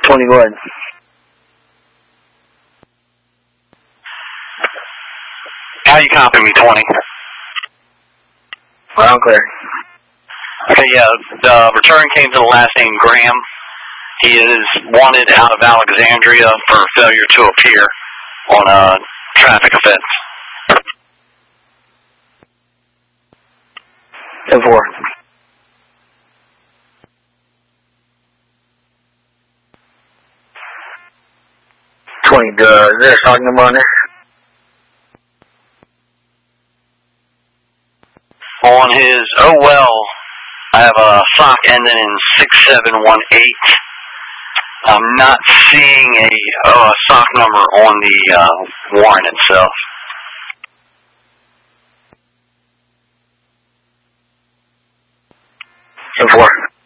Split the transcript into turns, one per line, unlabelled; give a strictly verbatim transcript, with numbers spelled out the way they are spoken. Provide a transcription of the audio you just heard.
twenty, go ahead.
How you copy me, twenty?
Well, I'm clear.
Okay, yeah, the return came to the last name Graham. He is wanted out of Alexandria for failure to appear on a traffic offense.
ten four. twenty, uh, is there a stock number on there?
On his oh well, I have a sock ending in six seven one eight. I'm not seeing a uh, sock number on the uh, warrant itself.
ten four.